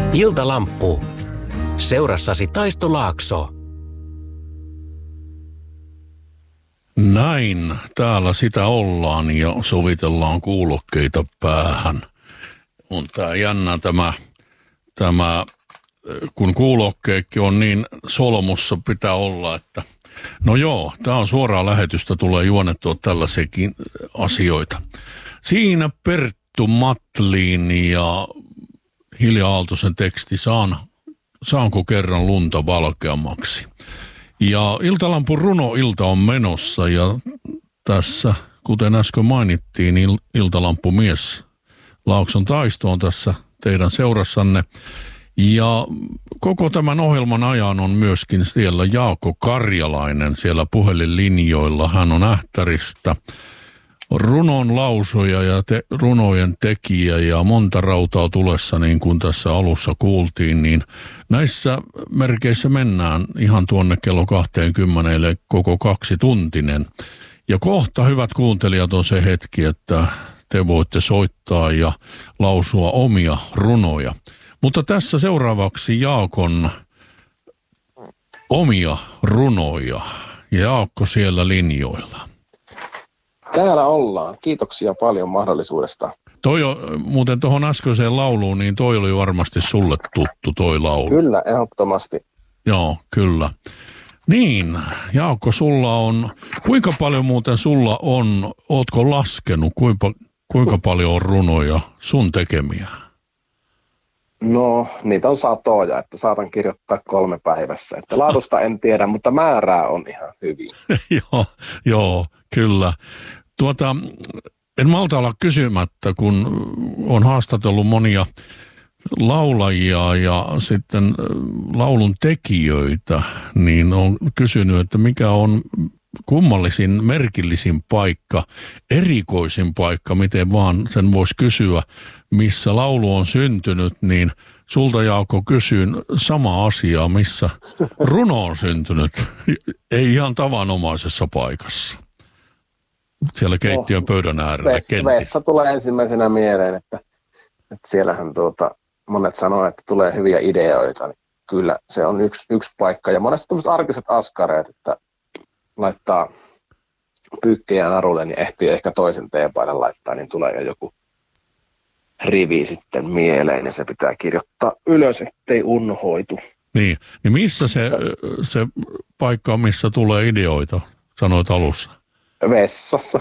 Iltalamppu. Seurassasi Taisto Laakso. Näin, täällä sitä ollaan ja sovitellaan kuulokkeita päähän. On tää jännä tämä kun kuulokkeekki on niin solmussa pitää olla, että no joo, tää on suoraa lähetystä, tulee juonettua tällaisiakin asioita. Siinä Perttu Matlin ja Hilja Aaltosen teksti Saanko kerran lunta valkeammaksi. Ja Iltalampun runoilta on menossa ja tässä, kuten äsken mainittiin, niin Iltalampumies Laakson Taisto on tässä teidän seurassanne. Ja koko tämän ohjelman ajan on myöskin siellä Jaakko Karjalainen siellä puhelinlinjoilla. Hän on Ähtäristä runon lausuja ja runojen tekijä ja monta rautaa tulessa, niin kuin tässä alussa kuultiin, niin näissä merkeissä mennään ihan tuonne kello 20 koko 2-tuntinen. Ja kohta, hyvät kuuntelijat, on se hetki, että te voitte soittaa ja lausua omia runoja. Mutta tässä seuraavaksi Jaakon omia runoja. Jaakko siellä linjoilla. Täällä ollaan. Kiitoksia paljon mahdollisuudesta. Toi on, muuten tuohon äskeiseen lauluun, niin toi oli varmasti sulle tuttu toi laulu. Kyllä, ehdottomasti. Joo, kyllä. Niin, Jaakko, kuinka paljon muuten sulla on, ootko laskenut, kuinka paljon on runoja sun tekemiä? No, niitä on satoja, että saatan kirjoittaa 3 päivässä. Että laadusta en tiedä, mutta määrää on ihan hyvin. Joo, kyllä. En malta olla kysymättä, kun on haastatellut monia laulajia ja sitten laulun tekijöitä, niin on kysynyt, että mikä on kummallisin, merkillisin paikka, erikoisin paikka, miten vaan sen voisi kysyä, missä laulu on syntynyt, niin sulta, Jaakko, kysyn sama asiaa, missä runo on syntynyt, ei ihan tavanomaisessa paikassa. Siellä keittiön pöydän äärellä. Vessa tulee ensimmäisenä mieleen, että siellähän monet sanoo, että tulee hyviä ideoita. Niin kyllä se on yksi paikka. Ja monesti tämmöiset arkiset askareet, että laittaa pyykkejä narulle, niin ehtii ehkä toisen teepaidan laittaa, niin tulee jo joku rivi sitten mieleen, ja se pitää kirjoittaa ylös, ettei unhoitu. Niin missä se paikka on, missä tulee ideoita, sanoit alussa? Vessassa.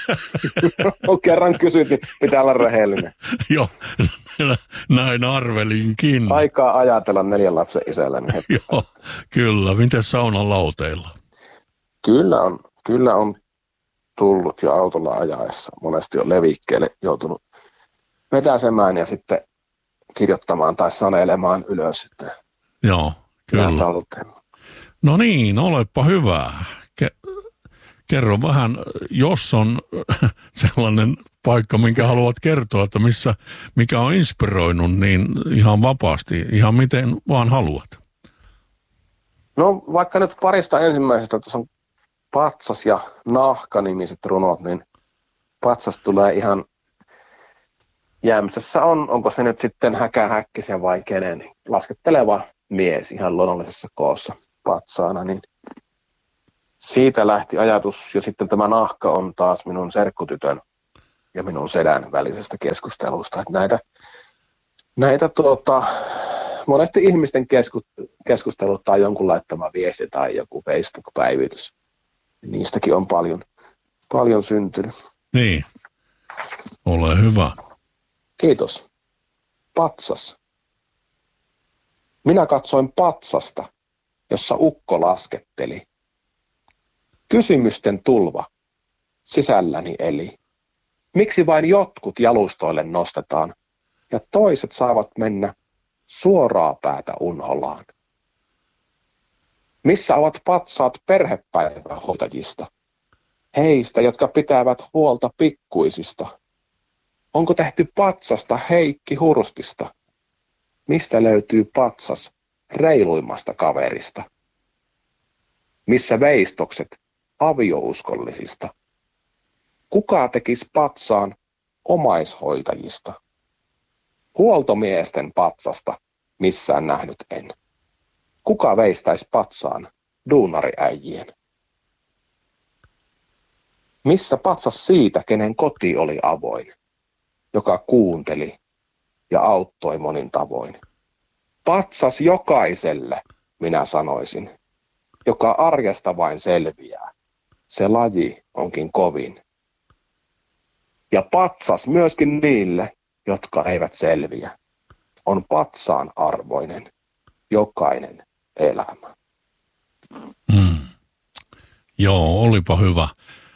Kerran kysyt, niin pitää olla rehellinen. Joo, näin arvelinkin. Aikaa ajatella 4 lapsen isällä. Niin joo, kyllä. Miten saunan lauteilla? Kyllä on tullut jo autolla ajaessa. Monesti on levikkeelle joutunut vetäsemään ja sitten kirjoittamaan tai sanelemaan ylös. Joo, kyllä. No niin, olepa hyvä. Kerro vähän, jos on sellainen paikka, minkä haluat kertoa, että mikä on inspiroinut, niin ihan vapaasti, ihan miten vaan haluat. No vaikka nyt parista ensimmäisestä, tässä on Patsas ja Nahka-nimiset runot, niin Patsas tulee ihan Jämsässä onko se nyt sitten Häkähäkkisen vai kenen, niin lasketteleva mies ihan luonnollisessa koossa patsaana, niin siitä lähti ajatus, ja sitten tämä Nahka on taas minun serkkutytön ja minun sedän välisestä keskustelusta. Että näitä monesti ihmisten keskustelut tai jonkun laittama viesti tai joku Facebook-päivitys, niistäkin on paljon syntynyt. Niin, ole hyvä. Kiitos. Patsas. Minä katsoin patsasta, jossa ukko lasketteli. Kysymysten tulva sisälläni eli. Miksi vain jotkut jalustoille nostetaan ja toiset saavat mennä suoraa päätä unholaan? Missä ovat patsaat perhepäivähoitajista? Heistä, jotka pitävät huolta pikkuisista. Onko tehty patsasta Heikki Hurstista? Mistä löytyy patsas reiluimmasta kaverista? Missä veistokset aviouskollisista? Kuka tekisi patsaan omaishoitajista? Huoltomiesten patsasta missään nähnyt en. Kuka veistäisi patsaan duunariäijien? Missä patsas siitä, kenen koti oli avoin, joka kuunteli ja auttoi monin tavoin? Patsas jokaiselle, minä sanoisin, joka arjesta vain selviää. Se laji onkin kovin. Ja patsas myöskin niille, jotka eivät selviä. On patsaan arvoinen jokainen elämä. Joo, olipa hyvä.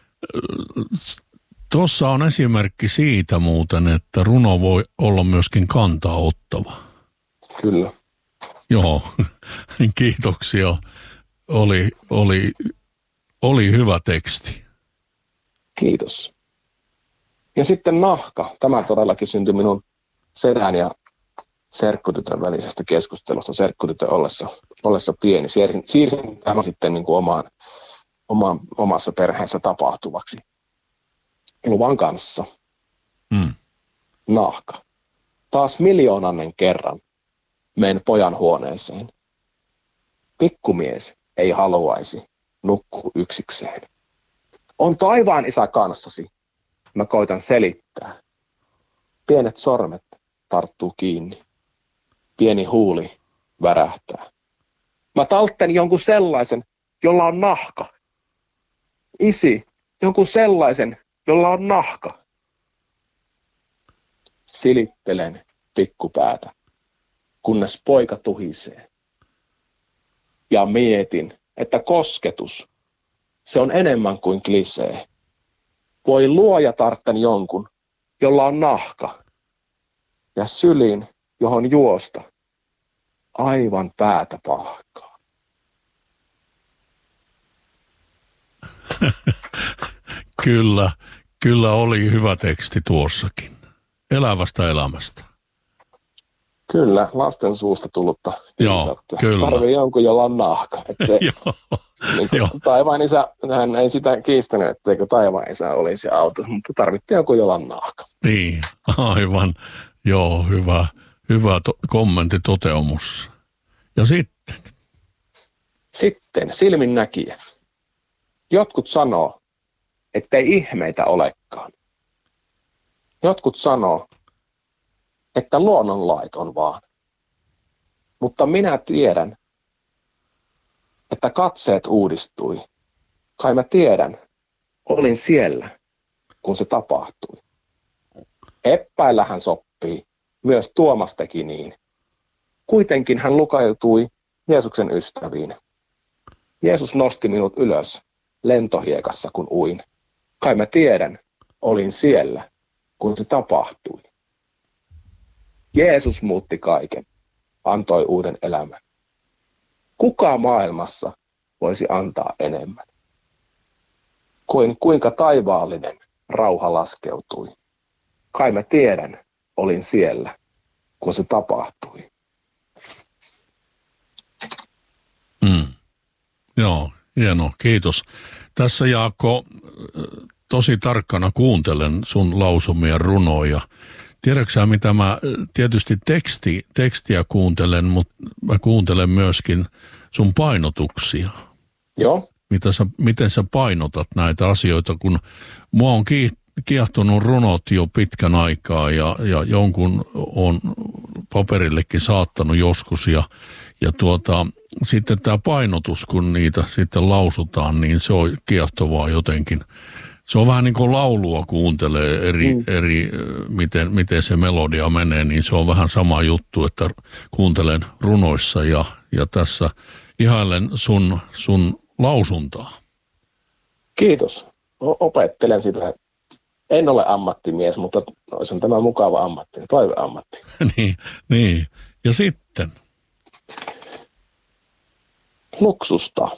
Tuossa on esimerkki siitä muuten, että runo voi olla myöskin kantaa ottava. Kyllä. Joo, kiitoksia. Oli hyvä teksti. Kiitos. Ja sitten nahka. Tämä todellakin syntyi minun sedän ja serkkutytön välisestä keskustelusta. Serkkutytön ollessa pieni. Siirsin tämän sitten niin kuin omassa perheessä tapahtuvaksi. Luvan kanssa. Nahka. Taas miljoonannen kerran menen pojan huoneeseen. Pikkumies ei haluaisi nukkua yksikseen. On taivaan isä kanssasi. Mä koitan selittää. Pienet sormet tarttuu kiinni. Pieni huuli värähtää. Mä taltten jonkun sellaisen, jolla on nahka. Isi, jonkun sellaisen, jolla on nahka. Silittelen pikkupäätä, kunnes poika tuhisee. Ja mietin, että kosketus, se on enemmän kuin klisee. Voi luoja tartten jonkun, jolla on nahka. Ja syliin, johon juosta, aivan päätä pahkaa. Kyllä oli hyvä teksti tuossakin. Elävästä elämästä. Kyllä, lasten suusta tullutta viisautta. Kyllä. Tarvii jonkun, jolla on nahka. Se, niin taivaan isä, hän ei sitä kiistänyt, etteikö taivaan isä olisi auto, mutta tarvittiin jonkun, jolla on nahka. Niin, aivan. Joo, hyvä kommentti, toteamus. Ja sitten? Sitten silminnäkijä. Jotkut sanoo, ettei ihmeitä olekaan. Jotkut sanoo, että luonnonlait on vaan. Mutta minä tiedän, että katseet uudistui. Kai mä tiedän, olin siellä, kun se tapahtui. Epäillä hän soppii, myös Tuomas teki niin. Kuitenkin hän lukautui Jeesuksen ystäviin. Jeesus nosti minut ylös lentohiekassa, kun uin. Kai mä tiedän, olin siellä, kun se tapahtui. Jeesus muutti kaiken, antoi uuden elämän. Kuka maailmassa voisi antaa enemmän? Kuinka taivaallinen rauha laskeutui. Kai mä tiedän, olin siellä, kun se tapahtui. Joo, hienoa, kiitos. Tässä Jaakko, tosi tarkkana kuuntelen sun lausumia runoja. Tiedätkö sä, mitä mä tietysti tekstiä kuuntelen, mutta mä kuuntelen myöskin sun painotuksia. Joo. Miten sä painotat näitä asioita, kun mua on kiehtonut runot jo pitkän aikaa ja jonkun on paperillekin saattanut joskus ja sitten tämä painotus, kun niitä sitten lausutaan, niin se on kiehtovaa jotenkin. Se on vähän niin kuin laulua kuuntelee eri miten se melodia menee, niin se on vähän sama juttu, että kuuntelen runoissa ja tässä ihailen sun lausuntaa. Kiitos. Opettelen sitä. En ole ammattimies, mutta se on tämä mukava ammatti, toiveammatti. niin. Ja sitten? Luksusta.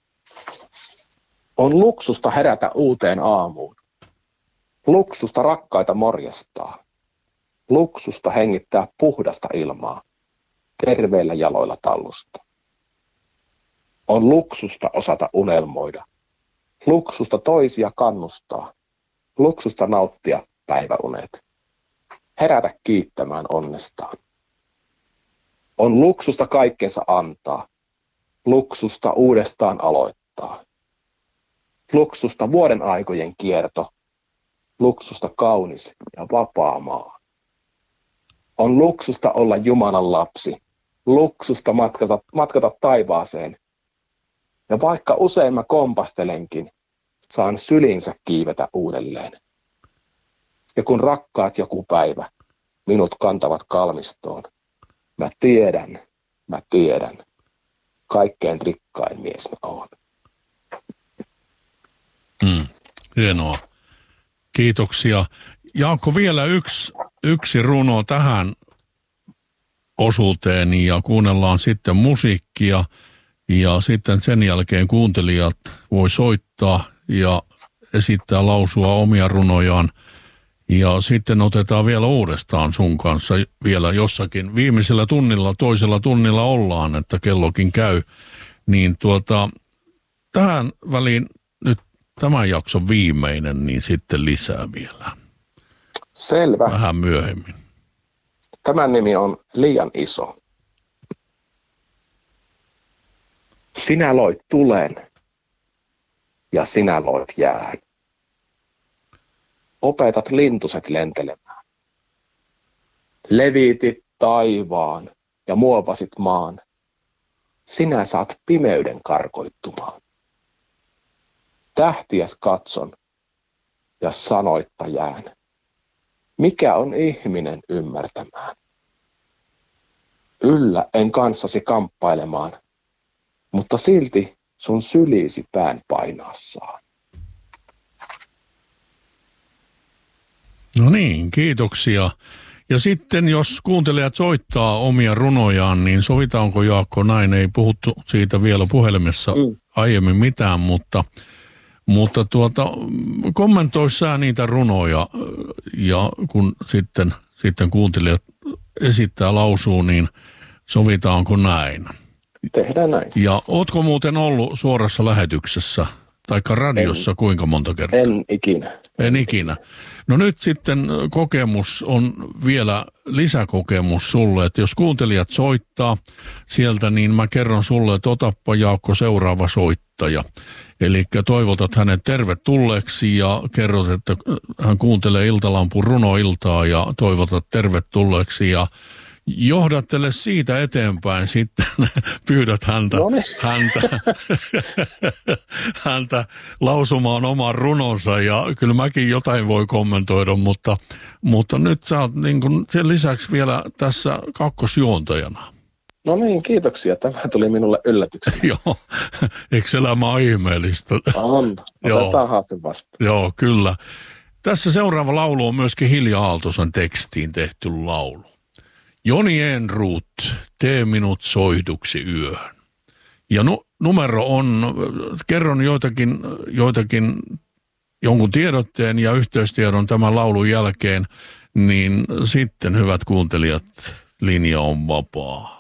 On luksusta herätä uuteen aamuun. Luksusta rakkaita morjestaa. Luksusta hengittää puhdasta ilmaa. Terveillä jaloilla tallusta. On luksusta osata unelmoida. Luksusta toisia kannustaa. Luksusta nauttia päiväunet. Herätä kiittämään onnestaan. On luksusta kaikkensa antaa, luksusta uudestaan aloittaa. Luksusta vuoden aikojen kierto, luksusta kaunis ja vapaa maa. On luksusta olla Jumalan lapsi, luksusta matkata taivaaseen. Ja vaikka usein mä kompastelenkin, saan sylinsä kiivetä uudelleen. Ja kun rakkaat joku päivä minut kantavat kalmistoon, mä tiedän, kaikkein rikkain mies mä oon. Hienoa. Kiitoksia. Jaakko, vielä yksi runo tähän osuuteen ja kuunnellaan sitten musiikkia ja sitten sen jälkeen kuuntelijat voi soittaa ja esittää lausua omia runojaan ja sitten otetaan vielä uudestaan sun kanssa vielä jossakin viimeisellä tunnilla, toisella tunnilla ollaan, että kellokin käy, niin tähän väliin nyt tämän jakson viimeinen, niin sitten lisää vielä. Selvä. Vähän myöhemmin. Tämän nimi on Liian iso. Sinä loit tulen ja sinä loit jään. Opetat lintuset lentelemään. Leviitit taivaan ja muovasit maan. Sinä saat pimeyden karkoittumaan. Tähtiäs katson ja sanoitta jään. Mikä on ihminen ymmärtämään? Yllä en kanssasi kamppailemaan, mutta silti sun syliisi pään painassaan. No niin, kiitoksia. Ja sitten jos kuuntelijat soittaa omia runojaan, niin sovitaanko Jaakko näin? Ei puhuttu siitä vielä puhelimessa aiemmin mitään, mutta kommentoi sä niitä runoja ja kun sitten kuuntelijat esittää lausuu, niin sovitaanko näin? Tehdään näin. Ja ootko muuten ollut suorassa lähetyksessä taikka radiossa kuinka monta kertaa? En ikinä. No nyt sitten kokemus on vielä lisäkokemus sulle, että jos kuuntelijat soittaa sieltä, niin mä kerron sulle, että otappa Jaakko seuraava soittaja. Eli toivotat hänet tervetulleeksi ja kerrot, että hän kuuntelee Iltalampun runoiltaa ja toivotat tervetulleeksi ja johdattele siitä eteenpäin sitten, pyydät häntä lausumaan oman runonsa ja kyllä mäkin jotain voi kommentoida, mutta nyt sä oot niin kuin sen lisäksi vielä tässä kakkosjuontajana. No niin, kiitoksia. Tämä tuli minulle yllätyksenä. Joo, eikö elämä ole ihmeellistä? On, otetaan haaste vastaan. Joo, kyllä. Tässä seuraava laulu on myöskin Hilja Aaltosen tekstiin tehty laulu. Joni Ehnruut, tee minut soihduksi yöhön. Ja numero on, kerron jonkun tiedotteen ja yhteystiedon tämän laulun jälkeen, niin sitten hyvät kuuntelijat, linja on vapaa.